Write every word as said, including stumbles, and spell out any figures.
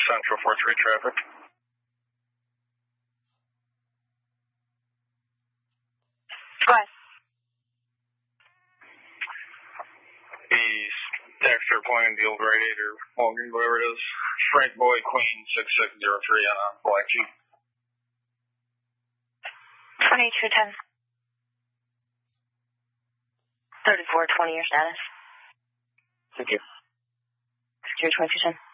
Central four three traffic. Go ahead. He's Dexter playing the old Radiator, Morgan, whatever it is. Frank Boy, Queen, six six zero three on a black Jeep. twenty-two ten. thirty-four twenty, your status. Thank you. Secure twenty-two ten.